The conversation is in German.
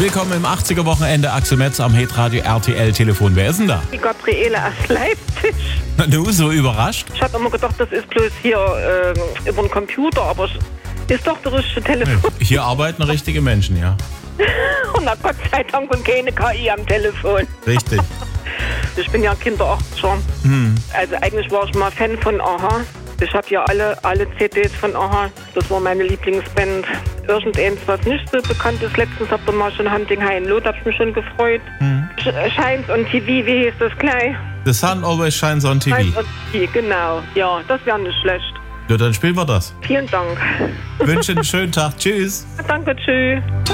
Willkommen im 80er-Wochenende. Axel Metz am Hitradio RTL-Telefon. Wer ist denn da? Die Gabriele aus Leipzig. Du, so überrascht? Ich habe immer gedacht, das ist bloß hier über den Computer, aber ist doch das richtige Telefon. Hier arbeiten richtige Menschen, ja. Na Gott sei Dank und keine KI am Telefon. Richtig. Ich bin ja Kinder 80er. Also eigentlich war ich mal Fan von Aha. Ich habe ja alle CDs von Aha. Das war meine Lieblingsband. Irgendeins, was nicht so bekannt ist. Letztens habt ihr mal schon Hunting High and Low, da hab ich mich schon gefreut. Shines on TV, wie hieß das gleich? The Sun Always Shines on TV. Shines on TV, genau. Ja, das wäre nicht schlecht. Ja, dann spielen wir das. Vielen Dank. Wünsche einen schönen Tag. Tschüss. Danke, tschüss.